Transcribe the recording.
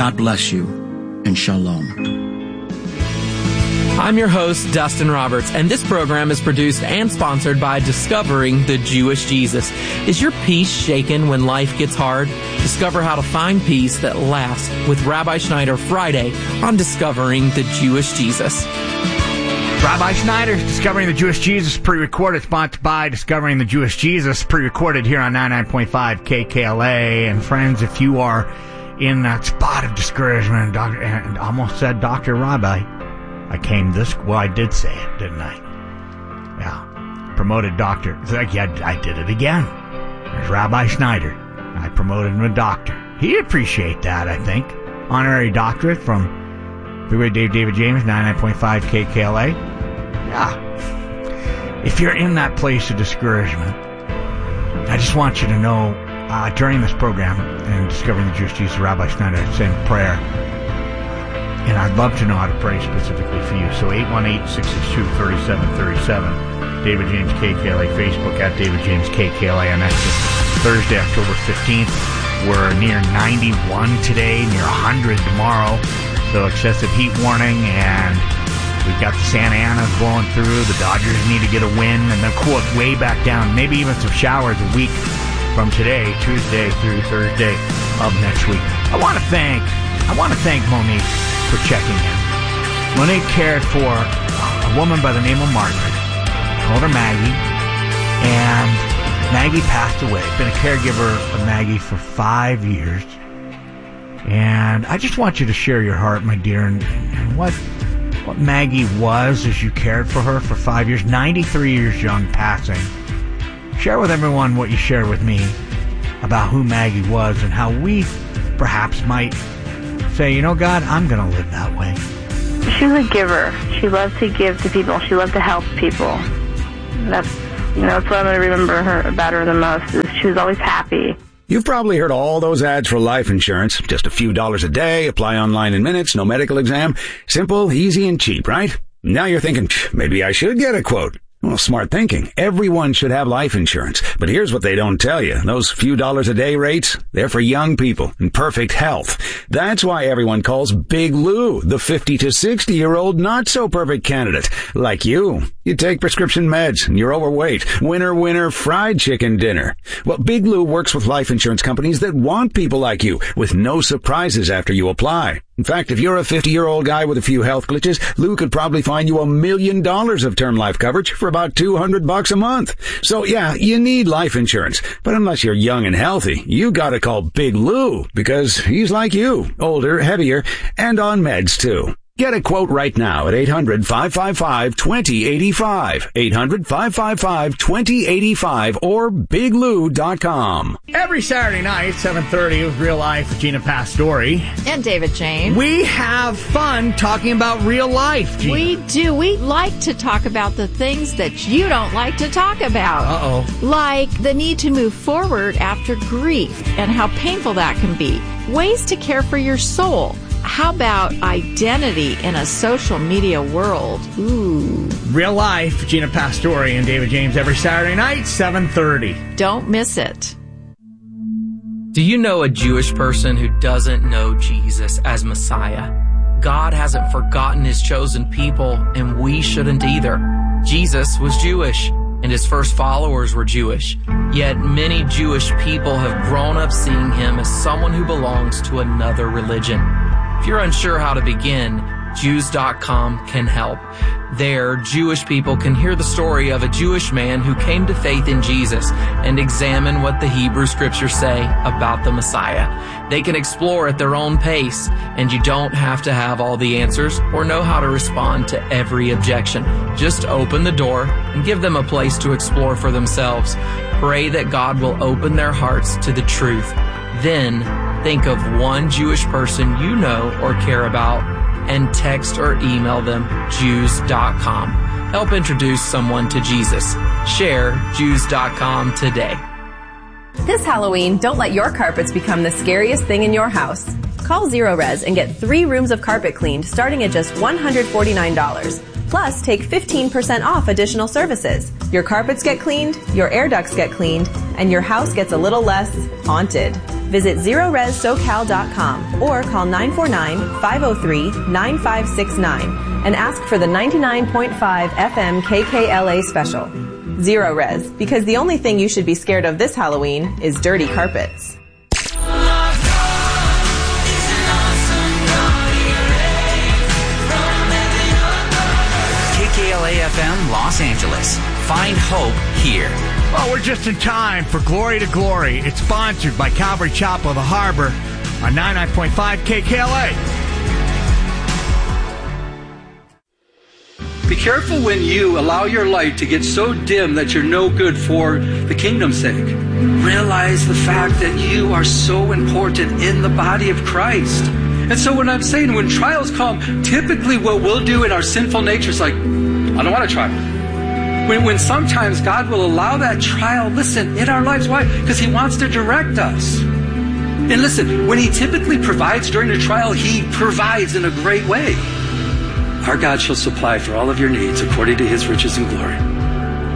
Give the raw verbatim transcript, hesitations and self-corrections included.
God bless you, and shalom. I'm your host, Dustin Roberts, and this program is produced and sponsored by Discovering the Jewish Jesus. Is your peace shaken when life gets hard? Discover how to find peace that lasts with Rabbi Schneider Friday on Discovering the Jewish Jesus. Rabbi Schneider's Discovering the Jewish Jesus, pre-recorded, sponsored by Discovering the Jewish Jesus, pre-recorded here on ninety-nine point five K K L A. And friends, if you are in that spot of discouragement, and, doctor, and almost said Doctor Rabbi, I came this, well, I did say it, didn't I? Yeah. Promoted doctor. It's like, yeah, I did it again. There's Rabbi Schneider. I promoted him to doctor. He'd appreciate that, I think. Honorary doctorate from Freeway Dave David James, ninety-nine point five K K L A. Yeah. If you're in that place of discouragement, I just want you to know, uh, during this program and Discovering the Jewish Jesus, Rabbi Schneider saying prayer. And I'd love to know how to pray specifically for you. So eight one eight, six six two, three seven three seven. David James K K L A, Facebook at David James K K L A. And that's Thursday, October fifteenth. We're near ninety-one today, near one hundred tomorrow. So excessive heat warning, and we've got the Santa Ana's blowing through. The Dodgers need to get a win, and they'll cool it way back down. Maybe even some showers a week from today, Tuesday through Thursday of next week. I want to thank, I want to thank Monique for checking in. Monique cared for a woman by the name of Margaret, called her Maggie, and Maggie passed away. Been a caregiver of Maggie for five years. And I just want you to share your heart, my dear, and, and what what Maggie was as you cared for her for five years, ninety-three years young, passing. Share with everyone what you shared with me about who Maggie was and how we perhaps might say, you know, God, I'm going to live that way. She was a giver. She loved to give to people. She loved to help people. That's, you know, that's what I'm going to remember her about her the most. Is she was always happy. You've probably heard all those ads for life insurance. Just a few dollars a day, apply online in minutes, no medical exam. Simple, easy, and cheap, right? Now you're thinking, maybe I should get a quote. Well, smart thinking. Everyone should have life insurance. But here's what they don't tell you. Those few dollars a day rates, they're for young people in perfect health. That's why everyone calls Big Lou the fifty to sixty year old not so perfect candidate. Like you. You take prescription meds and you're overweight. Winner, winner, fried chicken dinner. Well, Big Lou works with life insurance companies that want people like you with no surprises after you apply. In fact, if you're a fifty-year-old guy with a few health glitches, Lou could probably find you a million dollars of term life coverage for about two hundred bucks a month. So yeah, you need life insurance. But unless you're young and healthy, you gotta call Big Lou because he's like you, older, heavier, and on meds too. Get a quote right now at eight hundred, five five five, two zero eight five, eight hundred, five five five, two zero eight five, or big lou dot com. Every Saturday night, seven thirty, with Real Life with Gina Pastori. And David James. We have fun talking about real life, Gina. We do. We like to talk about the things that you don't like to talk about. Uh-oh. Like the need to move forward after grief and how painful that can be. Ways to care for your soul. How about identity in a social media world? Ooh. Real Life, Gina Pastori and David James, every Saturday night, seven thirty. Don't miss it. Do you know a Jewish person who doesn't know Jesus as Messiah? God hasn't forgotten his chosen people, and we shouldn't either. Jesus was Jewish, and his first followers were Jewish. Yet many Jewish people have grown up seeing him as someone who belongs to another religion. If you're unsure how to begin, Jews dot com can help. There, Jewish people can hear the story of a Jewish man who came to faith in Jesus and examine what the Hebrew scriptures say about the Messiah. They can explore at their own pace, and you don't have to have all the answers or know how to respond to every objection. Just open the door and give them a place to explore for themselves. Pray that God will open their hearts to the truth. Then, think of one Jewish person you know or care about and text or email them Jews dot com. Help introduce someone to Jesus. Share Jews dot com today. This Halloween, don't let your carpets become the scariest thing in your house. Call Zero Res and get three rooms of carpet cleaned starting at just one hundred forty-nine dollars. Plus, take fifteen percent off additional services. Your carpets get cleaned, your air ducts get cleaned, and your house gets a little less haunted. Visit zero res socal dot com or call nine four nine, five oh three, nine five six nine and ask for the ninety-nine point five F M K K L A special. Zero Res, because the only thing you should be scared of this Halloween is dirty carpets. K K L A F M Los Angeles. Find hope here. Well, we're just in time for Glory to Glory. It's sponsored by Calvary Chapel of the Harbor on ninety-nine point five K K L A. Be careful when you allow your light to get so dim that you're no good for the kingdom's sake. Realize the fact that you are so important in the body of Christ. And so when I'm saying when trials come, typically what we'll do in our sinful nature is like, I don't want to try. When, when sometimes God will allow that trial, listen, in our lives. Why? Because He wants to direct us. And listen, when He typically provides during the trial, He provides in a great way. Our God shall supply for all of your needs according to His riches and glory.